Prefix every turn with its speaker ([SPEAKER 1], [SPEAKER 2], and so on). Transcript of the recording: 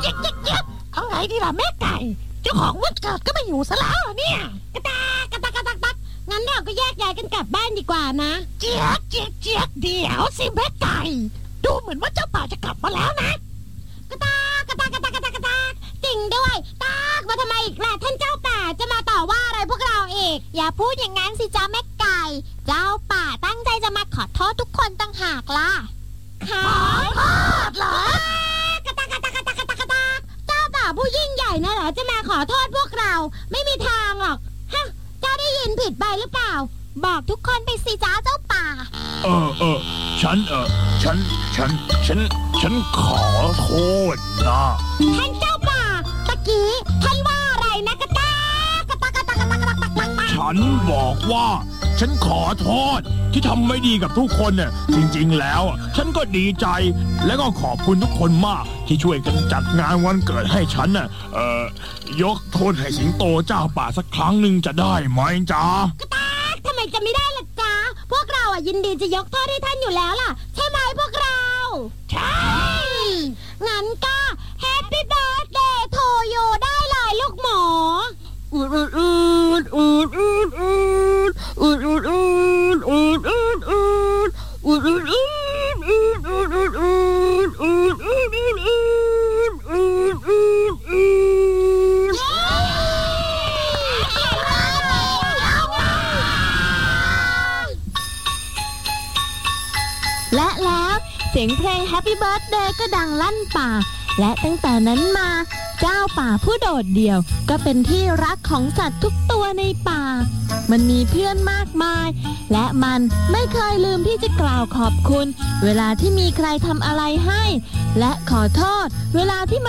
[SPEAKER 1] จิ๊กเอาไงดีล่ะแม่ไก่เจ้าของวันเกิดก็ไม่อยู่ซะแล้วเนี่ยกระตากงั้นเราก็แยกย้ายกันกลับบ้านดีกว่านะเจี๊ยกเดี๋ยวสิแม่ไก่ดูเหมือนว่าเจ้าป่าจะกลับมาแล้วนะกระตากจริงด้วยตากมาทำไมอีกล่ะท่านเจ้าป่าจะมาต่อว่าอะไรพวกเราอีก
[SPEAKER 2] อย่าพูดอย่างนั้นสิจ้าแม่ไก่เจ้าป่าตั้งใจจะมาขอโทษทุกคนต่างหากล่ะ
[SPEAKER 1] ขอโทษเหรอกระตากเจ้าป่าผู้ยิ่งใหญ่นะเหรอจะมาขอโทษพวกเราไม่มีทางหรอกฮะเจ้าได้ยินผิดไปหรือเปล่า
[SPEAKER 2] บอกทุกคนไปสิจ้าเจ้าป่า
[SPEAKER 3] ฉันขอโทษนะ
[SPEAKER 1] ท่านเจ้าป่าตะกี้ท่านว่าอะไรนะกระตาก
[SPEAKER 3] ฉันบอกว่าฉันขอโทษที่ทำไม่ดีกับทุกคนเนี่ยจริงๆแล้วฉันก็ดีใจและก็ขอบคุณทุกคนมากที่ช่วยกันจัดงานวันเกิดให้ฉันน่ะยกโทษให้สิงโตเจ้าป่าสักครั้งหนึ่งจะได้ไหมจ๊ะ
[SPEAKER 1] กระตากทำไมจะไม่ได้ล่ะจ๊ะพวกเรายินดีจะยกโทษให้ท่านอยู่แล้วล่ะใช่ไหมพวกเราใช่งั้นก็แฮปปี้เบิร์ธเดย์ทูยูได้เลยลูกหมู
[SPEAKER 2] และแล้วเสียงเพลง Happy Birthday ก็ดังลั่นป่าและตั้งแต่นั้นมาเจ้าป่าผู้โดดเดี่ยวก็เป็นที่รักของสัตว์ทุกตัวในป่ามันมีเพื่อนมากมายและมันไม่เคยลืมที่จะกล่าวขอบคุณเวลาที่มีใครทำอะไรให้และขอโทษเวลาที่